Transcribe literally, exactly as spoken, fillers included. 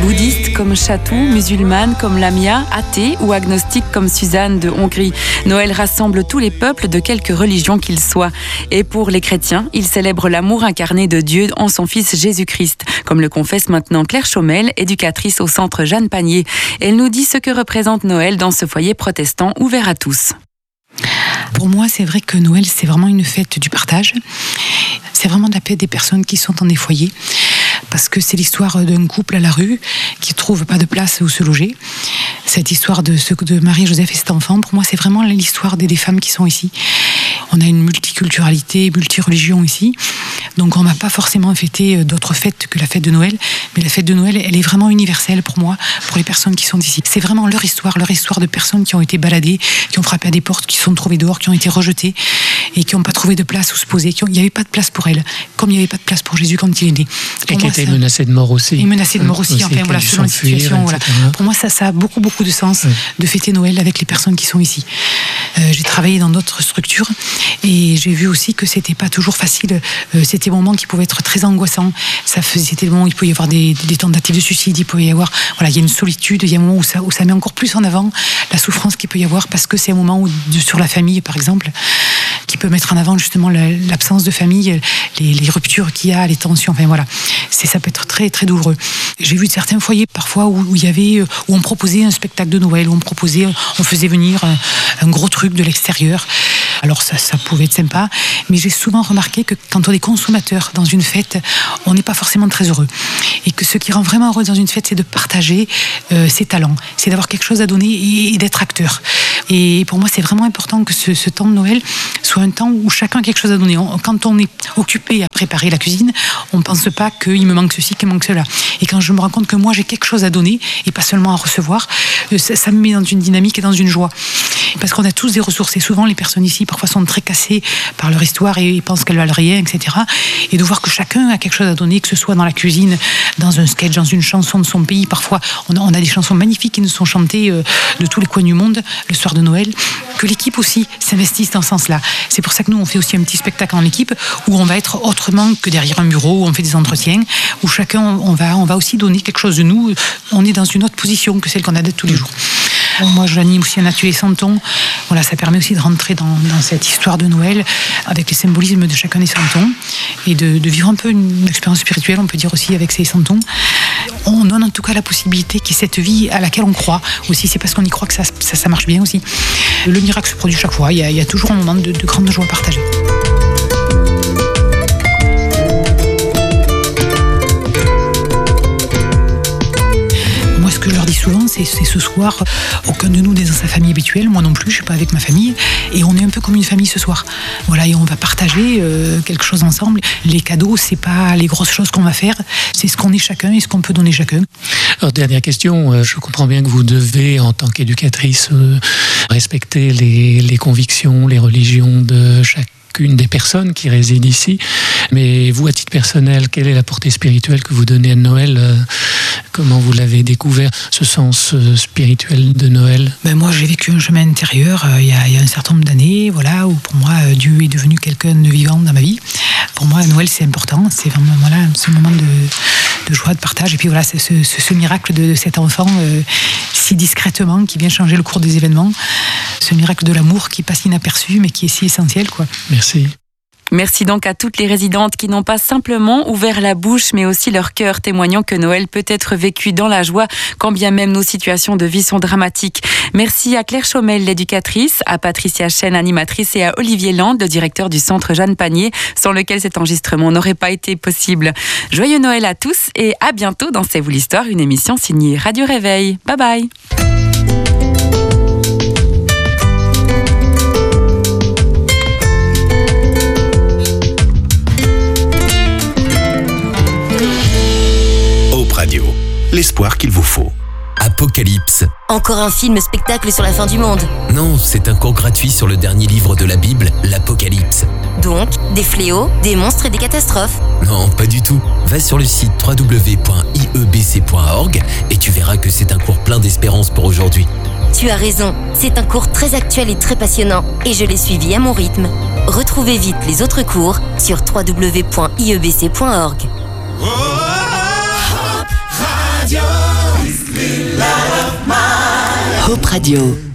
Bouddhiste comme Chatou, musulmane comme Lamia, athée ou agnostique comme Suzanne de Hongrie. Noël rassemble tous les peuples de quelque religion qu'ils soient. Et pour les chrétiens, il célèbre l'amour incarné de Dieu en son Fils Jésus-Christ, comme le confesse maintenant Claire Chaumel, éducatrice au centre Jeanne Panier. Elle nous dit ce que représente Noël dans ce foyer protestant ouvert à tous. Pour moi, c'est vrai que Noël, c'est vraiment une fête du partage. C'est vraiment de la paix des personnes qui sont dans des foyers. Parce que c'est l'histoire d'un couple à la rue qui ne trouve pas de place où se loger. Cette histoire de, ce, de Marie-Joseph et cet enfant, pour moi, c'est vraiment l'histoire des, des femmes qui sont ici. On a une multiculturalité, multireligion ici. Donc on ne va pas forcément fêter d'autres fêtes que la fête de Noël. Mais la fête de Noël, elle est vraiment universelle pour moi, pour les personnes qui sont ici. C'est vraiment leur histoire, leur histoire de personnes qui ont été baladées, qui ont frappé à des portes, qui se sont trouvées dehors, qui ont été rejetées et qui n'ont pas trouvé de place où se poser. Il n'y avait pas de place pour elles, comme il n'y avait pas de place pour Jésus quand il est né. Et qui était menacé de mort aussi. Et menacé de mort aussi, aussi enfin voilà, selon la situation. Voilà. Pour moi, ça, ça a beaucoup, beaucoup de sens oui. de fêter Noël avec les personnes qui sont ici. Euh, j'ai travaillé dans d'autres structures et j'ai vu aussi que c'était pas toujours facile. Euh, c'était des moments qui pouvaient être très angoissants. Ça faisait, c'était des moments où il pouvait y avoir des, des tentatives de suicide, il pouvait y avoir, voilà, il y a une solitude, il y a un moment où ça, où ça met encore plus en avant la souffrance qu'il peut y avoir parce que c'est un moment où, de, sur la famille, par exemple, qui peut mettre en avant justement la, l'absence de famille, les, les ruptures qu'il y a, les tensions. Enfin voilà, c'est, ça peut être très très douloureux. J'ai vu certains foyers parfois où, où il y avait, où on proposait un spectacle de Noël, où on proposait, on faisait venir un, un gros truc de l'extérieur. Alors ça, ça pouvait être sympa, mais j'ai souvent remarqué que quand on est consommateur dans une fête, on n'est pas forcément très heureux. Et que ce qui rend vraiment heureux dans une fête, c'est de partager euh, ses talents, c'est d'avoir quelque chose à donner et, et d'être acteur. Et pour moi, c'est vraiment important que ce, ce temps de Noël soit un temps où chacun a quelque chose à donner. On, quand on est occupé à préparer la cuisine, on ne pense pas qu'il me manque ceci, qu'il me manque cela. Et quand je me rends compte que moi, j'ai quelque chose à donner et pas seulement à recevoir, euh, ça, ça me met dans une dynamique et dans une joie. Parce qu'on a tous des ressources et souvent les personnes ici parfois sont très cassées par leur histoire et pensent qu'elles valent rien, et cetera. Et de voir que chacun a quelque chose à donner, que ce soit dans la cuisine, dans un sketch, dans une chanson de son pays. Parfois, on a, on a des chansons magnifiques qui nous sont chantées euh, de tous les coins du monde le soir de Noël. Que l'équipe aussi s'investisse dans ce sens-là. C'est pour ça que nous, on fait aussi un petit spectacle en équipe où on va être autrement que derrière un bureau, où on fait des entretiens, où chacun, on va, on va aussi donner quelque chose de nous. On est dans une autre position que celle qu'on a de tous les jours. Moi, j'anime aussi un atelier Santon. Voilà, ça permet aussi de rentrer dans, dans cette histoire de Noël avec les symbolismes de chacun des santons et de, de vivre un peu une, une expérience spirituelle, on peut dire aussi, avec ces santons. On donne en tout cas la possibilité qu'il y ait cette vie à laquelle on croit aussi. C'est parce qu'on y croit que ça, ça, ça marche bien aussi. Le miracle se produit chaque fois. Il y a, il y a toujours un moment de, de grande joie partagée. Moi, ce que je leur dis souvent, c'est, c'est ce soir, aucun de nous n'est dans sa famille habituelle, moi non plus, je ne suis pas avec ma famille, et on est un peu comme une famille ce soir. Voilà, et on va partager euh, quelque chose ensemble. Les cadeaux, c'est pas les grosses choses qu'on va faire, c'est ce qu'on est chacun et ce qu'on peut donner chacun. Alors, dernière question, je comprends bien que vous devez, en tant qu'éducatrice, euh, respecter les, les convictions, les religions de chaque une des personnes qui résident ici. Mais vous, à titre personnel, quelle est la portée spirituelle que vous donnez à Noël ? Comment vous l'avez découvert, ce sens spirituel de Noël ? Ben moi, j'ai vécu un chemin intérieur euh, il, y a, il y a un certain nombre d'années, voilà, où pour moi, Dieu est devenu quelqu'un de vivant dans ma vie. Pour moi, Noël, c'est important. C'est vraiment voilà, ce moment de, de joie, de partage. Et puis voilà, c'est ce, ce, ce miracle de, de cet enfant euh, si discrètement, qui vient changer le cours des événements. Ce miracle de l'amour qui passe inaperçu, mais qui est si essentiel, quoi. Merci. Merci donc à toutes les résidentes qui n'ont pas simplement ouvert la bouche, mais aussi leur cœur, témoignant que Noël peut être vécu dans la joie, quand bien même nos situations de vie sont dramatiques. Merci à Claire Chaumel, l'éducatrice, à Patricia Chen, animatrice, et à Olivier Land, le directeur du centre Jeanne Panier, sans lequel cet enregistrement n'aurait pas été possible. Joyeux Noël à tous et à bientôt dans C'est vous l'histoire, une émission signée Radio Réveil. Bye bye. Radio, l'espoir qu'il vous faut. Apocalypse. Encore un film-spectacle sur la fin du monde. Non, c'est un cours gratuit sur le dernier livre de la Bible, l'Apocalypse. Donc, des fléaux, des monstres et des catastrophes. Non, pas du tout. Va sur le site w w w point i e b c point org et tu verras que c'est un cours plein d'espérance pour aujourd'hui. Tu as raison, c'est un cours très actuel et très passionnant, et je l'ai suivi à mon rythme. Retrouvez vite les autres cours sur w w w point i e b c point org. Radio Hope Radio.